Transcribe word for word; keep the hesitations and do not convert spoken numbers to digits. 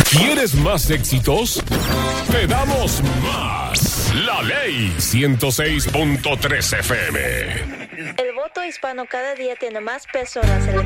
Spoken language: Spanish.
¿Quieres más éxitos? Te damos más. La Ley ciento seis punto tres F M. El voto hispano cada día tiene más peso en las elecciones.